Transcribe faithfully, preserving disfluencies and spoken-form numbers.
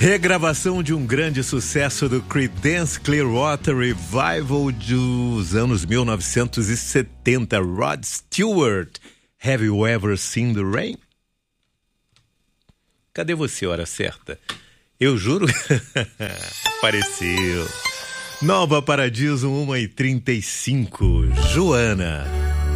Regravação de um grande sucesso do Creedence Clearwater Revival dos anos mil novecentos e setenta, Rod Stewart. Have you ever seen the rain? Cadê você, hora certa? Eu juro. Apareceu. Nova Paradiso, uma e trinta e cinco. Joana.